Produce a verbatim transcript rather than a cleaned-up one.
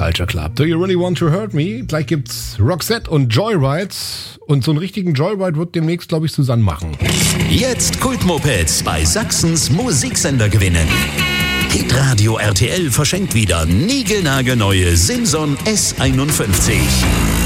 Culture Club. Do you really want to hurt me? Gleich gibt's Roxette und Joyride. Und so einen richtigen Joyride wird demnächst, glaube ich, Susanne machen. Jetzt Kultmopeds bei Sachsens Musiksender gewinnen. Hitradio R T L verschenkt wieder niegelnagelneue Simson S einundfünfzig.